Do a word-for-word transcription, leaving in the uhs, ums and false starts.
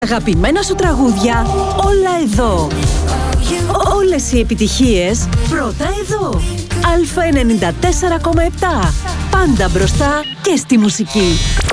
Αγαπημένα σου τραγούδια, όλα εδώ. Όλες οι επιτυχίες, πρώτα εδώ. Α ενενήντα τέσσερα κόμμα επτά. Πάντα μπροστά και στη μουσική.